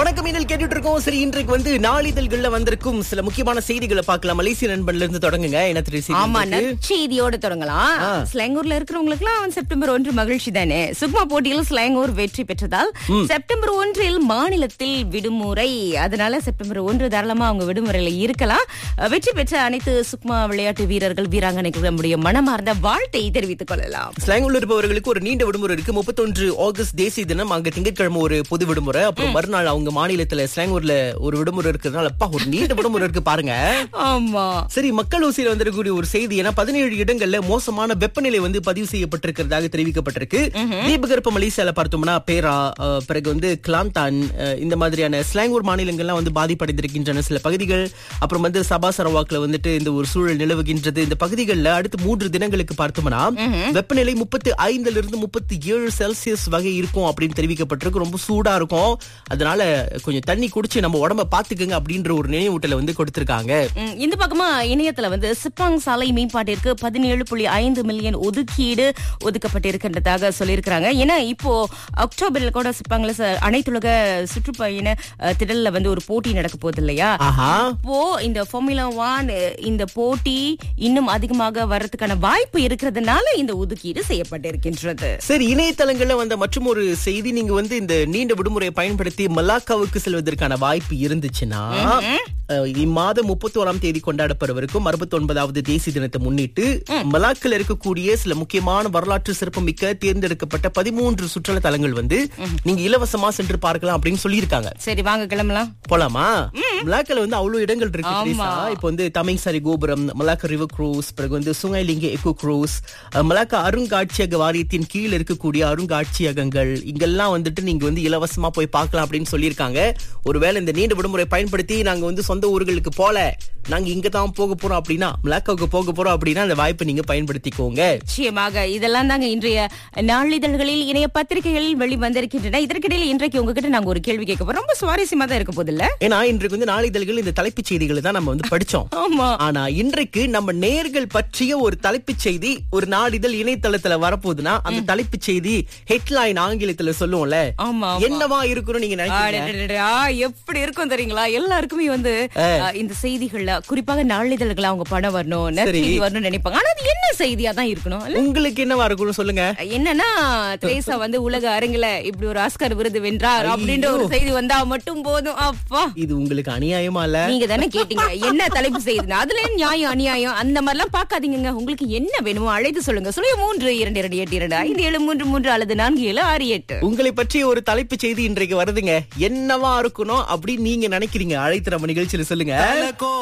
வணக்கம் இன்னல் கேட்டுட்டு இருக்கோம். சரி, இன்றைக்கு வந்து நாளிதழ்கள்ல வந்திருக்கும் சில முக்கியமான செய்திகளை பார்க்கலாம். மலேசிய நண்பன்ல இருந்து தொடங்குங்க. என்ன தெரியும்? ஆமா, நற்செய்தியோட தொடங்கலாம். ஸ்லாங்கூர்ல இருக்கிறவங்களுக்குலாம் செப்டம்பர் 1 மகிழ்ச்சி தானே. சுக்மா போட்டியில் ஸ்லாங்கூர் வெற்றி பெற்றதால் செப்டம்பர் 1 மாநிலத்தில் விடுமுறை. அதனால செப்டம்பர் 1 தாராளமா அவங்க விடுமுறையில இருக்கலாம். வெற்றி பெற்ற அனைத்து சுக்மா விளையாட்டு வீரர்கள் வீராங்கனைகள் நம்முடைய மனமார்ந்த வாழ்த்தை தெரிவித்துக் கொள்ளலாம். ஸ்லாங்கூர்ல இருப்பவர்களுக்கு ஒரு நீண்ட விடுமுறை இருக்கு. 31 ஆகஸ்ட் தேசிய தினம். அங்க திங்கட்கிழமை ஒரு பொது விடுமுறை. அப்புறம் மறுநாள் அவங்க மாநிலத்துல ஸ்லாங்கூர்ல ஒரு விடுமுறை இருக்கிறதுனால ஒரு நீண்ட விடுமுறை இருக்கு பாருங்க. ஆமா, சரி, மக்கள் ஊசியில வந்திருக்கக்கூடிய ஒரு செய்தி. ஏன்னா 17 இடங்கள்ல மோசமான வெப்பநிலை வந்து பதிவு செய்யப்பட்டிருக்கிறதாக தெரிவிக்கப்பட்டிருக்கு. தீபகற்ப மலேசியால பார்த்தோம்னா பேரா, பிறகு வந்து கிளாந்தான், இந்த மாதிரியான ஸ்லாங்கூர் மாநிலங்கள்லாம் வந்து பாதிப்படைந்திருக்கின்றன சில பகுதிகள். அப்புறம் வந்து சபா சரவாக்ல வந்துட்டு இந்த ஒரு சூழல் நிலவுகின்றது. இந்த பகுதிகளில் அடுத்து 3 தினங்களுக்கு பார்த்தோம்னா வெப்பநிலை 35 இருந்து 37 செல்சியஸ் வகை இருக்கும் அப்படின்னு தெரிவிக்கப்பட்டிருக்கு. ரொம்ப சூடா இருக்கும். அதனால கொஞ்சம் தண்ணி குடிச்சு நம்ம உடம்ப பாத்துக்கங்க அப்படின்ற ஒரு நினைவூட்டலை வந்து கொடுத்திருக்காங்க. இந்த பக்கமா இணையத்துல வந்து சிப்பாங் சாலை மேம்பாட்டிற்கு 17.5 மில்லியன் ஒதுக்கீடு ஒதுக்கப்பட்டிருக்கின்றதாக சொல்லியிருக்கிறாங்க. ஏன்னா இப்போ அக்டோபர்ல கூட சிப்பாங்ல அனைத்துலக சுற்றுப்பயண திடல்ல வந்து ஒரு போட்டி நடக்க போகுது இல்லையா? அப்போ இந்த ஃபார்முலா 1 இந்த போட்டி இன்னும் அதிகமாக வர்றதுக்கான வாய்ப்பு இருக்கிறதுனால இந்த ஒதுக்கீடு செய்யப்பட்டிருக்கின்றது. சரி, இணையதளங்கள்ல வந்த மற்றும் ஒரு செய்தி. நீங்க வந்து இந்த நீண்ட விடுமுறையை பயன்படுத்தி மலாக்காவுக்கு செல்வதற்கான வாய்ப்பு இருந்துச்சுன்னா இம்மாதம் 31ஆம் தேதி கொண்டாடப்படுவதற்கும் 69வது தேசிய தினத்தை முன்னிட்டு மலாக்கில் இருக்கக்கூடிய சில முக்கியமான வரலாற்று சிறப்புமிக்க தேர்ந்தெடுக்கப்பட்ட 13 சுற்றுலா தலங்கள் வந்து நீங்க இலவசமா சென்று பார்க்கலாம் அப்படின்னு சொல்லியிருக்காங்க. சரி, வாங்க கிளம்பலாம். போலாமா? மலாக்கில் வந்து அவ்வளவு இடங்கள் இருக்கு. இப்போ வந்து தமிங்சாரி கோபுரம், மலாக்கா ரிவர் க்ரூஸ், பிறகு வந்து சுங்கைலிங்க எக்கோ க்ரூஸ், மலாக்கா அருங்காட்சியக வாரியத்தின் கீழ் இருக்கக்கூடிய அருங்காட்சியகங்கள், இங்கெல்லாம் வந்துட்டு நீங்க வந்து இலவசமா போய் பார்க்கலாம் அப்படின்னு சொல்லியிருக்காங்க. ஒருவேளை இந்த நீண்ட விடுமுறை பயன்படுத்தி நாங்க வந்து சொந்த ஊர்களுக்கு போல, நாங்க இங்க தான் போக போறோம் அப்படின்னா, மலாக்காவுக்கு போக போறோம் அப்படின்னா அந்த வாய்ப்பை நீங்க பயன்படுத்திக்கோங்க. நிச்சயமாக இதெல்லாம் தாங்க இன்றைய நாளிதழ்களில் இணைய பத்திரிகைகளில் வெளிவந்திருக்கின்றன. இதற்கிடையில் இன்றைக்கு உங்ககிட்ட நாங்க ஒரு கேள்வி கேட்க போறோம். ரொம்ப சுவாரஸ்யமா தான் இருக்க போதில்ல. ஏன்னா இன்றைக்கு வந்து நாளிதழ்கள் இந்த தலைப்புச் செய்திகளை தான் நம்ம வந்து படிச்சோம். ஆனா இன்றைக்கு நம்ம நேர்கள் பற்றிய ஒரு தலைப்புச் செய்தி ஒரு நாளிதழ் இணையதளத்துல வரப்போகுதுன்னா அந்த தலைப்புச் செய்தி ஹெட்லைன் ஆங்கிலத்துல சொல்லுவோம்ல, என்னவா இருக்கணும் நீங்க நினைக்கிறீங்க? எப்படி இருக்கும் தெரியுங்களா? எல்லாருக்குமே வந்து இந்த செய்திகள்ல குறிப்பாக நாளிதழ்கள் அவங்க பணம் வரணும், நற்செய்தி வரணும்னு நினைப்பாங்க. ஆனா அது என்ன செய்தியா தான் இருக்கணும்? உங்களுக்கு என்னவா இருக்கணும் சொல்லுங்க. என்னன்னா திரேசா வந்து உலக அரங்குல இப்படி ஒரு ஆஸ்கர் விருது வென்றார் அப்படின்ற ஒரு செய்தி வந்தா மட்டும் போதும். அப்பா, இது உங்களுக்கு அநியாயமா இல்ல? நீங்க தானே கேட்டீங்க என்ன தலைப்பு செய்யுது. அதுல நியாயம் அநியாயம் அந்த மாதிரி எல்லாம் பாக்காதீங்க. உங்களுக்கு என்ன வேணுமோ அழைத்து சொல்லுங்க. 0322825733 அல்லது 4768. உங்களை பற்றி ஒரு தலைப்பு செய்தி இன்றைக்கு வருதுங்க. என்னவா இருக்கணும் அப்படின்னு நீங்க நினைக்கிறீங்க? அழைத்து நம்ம நிகழ்ச்சியில சொல்லுங்க.